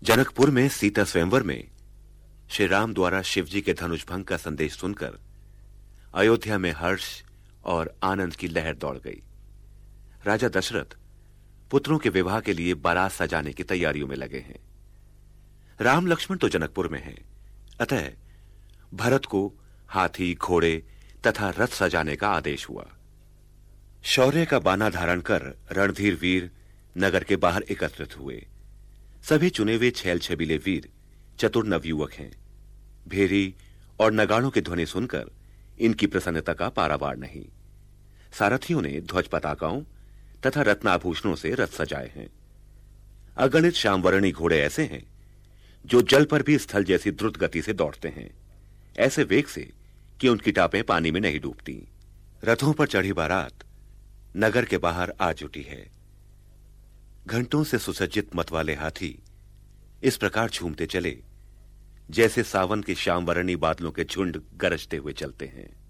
जनकपुर में सीता स्वयंवर में श्री राम द्वारा शिवजी के धनुष भंग का संदेश सुनकर अयोध्या में हर्ष और आनंद की लहर दौड़ गई। राजा दशरथ पुत्रों के विवाह के लिए बारात सजाने की तैयारियों में लगे हैं। राम लक्ष्मण तो जनकपुर में हैं, अतः भरत को हाथी, घोड़े तथा रथ सजाने का आदेश हुआ। शौर्य का बाना धारण कर रणधीर वीर नगर के बाहर एकत्रित हुए। सभी चुने हुए छैल छबीले वीर चतुर नवयुवक हैं। भेरी और नगाड़ों की ध्वनि सुनकर इनकी प्रसन्नता का पारावार नहीं। सारथियों ने ध्वज पताकाओं तथा रत्नाभूषणों से रथ सजाए हैं। अगणित श्यामवर्णी घोड़े ऐसे हैं जो जल पर भी स्थल जैसी द्रुत गति से दौड़ते हैं, ऐसे वेग से कि उनकी टापें पानी में नहीं डूबती। रथों पर चढ़ी बारात नगर के बाहर आ जुटी है। घंटों से सुसज्जित मतवाले हाथी इस प्रकार झूमते चले जैसे सावन के श्यामवर्णी बादलों के झुंड गरजते हुए चलते हैं।